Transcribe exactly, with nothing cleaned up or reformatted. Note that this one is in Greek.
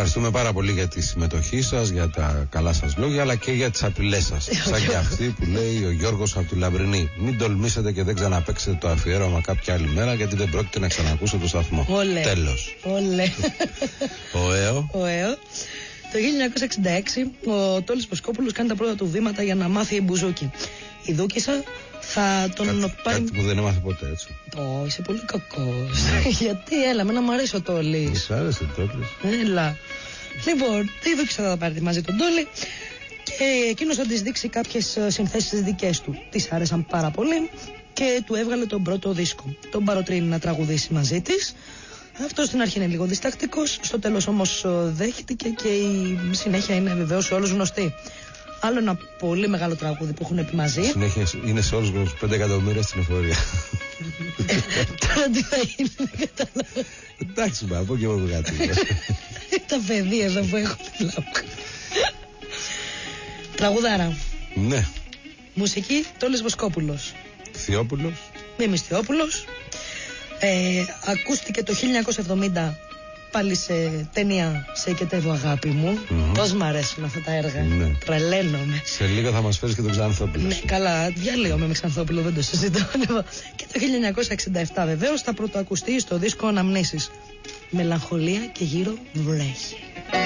ευχαριστούμε πάρα πολύ για τη συμμετοχή σας, για τα καλά σας λόγια, αλλά και για τις απειλές σας. Σαν και αυτή που λέει ο Γιώργος από τη Λαμπρινή. Μην τολμήσετε και δεν ξαναπαίξετε το αφιέρωμα κάποια άλλη μέρα, γιατί δεν πρόκειται να ξανακούσω το σταθμό. Ολέ. Τέλος. Ολέ. Ο ΕΟ. Ο ΕΟ. Το χίλια εννιακόσια εξήντα έξι ο Τόλης Βοσκόπουλος κάνει τα πρώτα του βήματα για να μάθει μπουζούκι. Η Δούκισσα θα τον Κάτι, πάρει. κάτι που δεν έμαθε ποτέ, έτσι. Το είσαι πολύ κακός. Γιατί, έλα, εμένα μου αρέσει ο Τόλης. Μη σ' άρεσε ο Τόλης. Έλα. Λοιπόν, η Δούκισσα θα τα πάρει μαζί τον Τόλη και εκείνος θα της δείξει κάποιες συνθέσεις δικές του. Της άρεσαν πάρα πολύ και του έβγαλε τον πρώτο δίσκο. Τον παροτρύνει να τραγουδήσει μαζί της. Αυτό στην αρχή είναι λίγο διστακτικός, στο τέλος όμως δέχτηκε και η συνέχεια είναι βεβαίως σε όλους γνωστή. Άλλο ένα πολύ μεγάλο τραγούδι που έχουν πει μαζί. Συνέχεια είναι σε όλους γνωστούς, πέντε εκατομμύρια στην εφορία. Τώρα τι θα γίνει, δεν κατάλαβα. Εντάξει, μα από και από κάτι. Τα παιδεία εδώ που έχω τη λάπκα. Τραγουδάρα. Ναι. Μουσική Τόλης Βοσκόπουλος. Θειόπουλος. Μίμης Θειόπουλος. Ε, ακούστηκε το χίλια εννιακόσια εβδομήντα πάλι σε ταινία «Σε οικετεύω αγάπη μου». Mm-hmm. Πώς μ' αρέσουν αυτά τα έργα. Ναι. Τρελαίνομαι. Σε λίγο θα μας φέρεις και τον Ξανθόπουλο. Ναι, καλά, διαλύομαι με Ξανθόπουλο, δεν το συζητώ. Και το χίλια εννιακόσια εξήντα επτά βεβαίως θα πρωτοακουστεί στο δίσκο «Αναμνήσεις». Μελαγχολία και γύρω βρέχει.